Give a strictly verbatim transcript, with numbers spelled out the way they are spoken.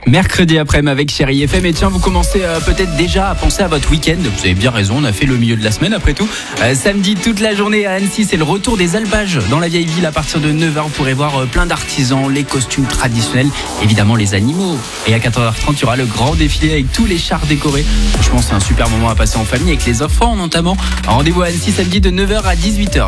Mercredi après-midi avec Chérie F M. Et tiens, vous commencez euh, peut-être déjà à penser à votre week-end. Vous avez bien raison, on a fait le milieu de la semaine après tout. Euh, samedi, toute la journée à Annecy, c'est le retour des alpages dans la vieille ville à partir de neuf heures. Vous pourrez voir euh, plein d'artisans, les costumes traditionnels, évidemment les animaux. Et à quatorze heures trente, il y aura le grand défilé avec tous les chars décorés. Franchement, c'est un super moment à passer en famille avec les enfants notamment. Rendez-vous à Annecy samedi de neuf heures à dix-huit heures.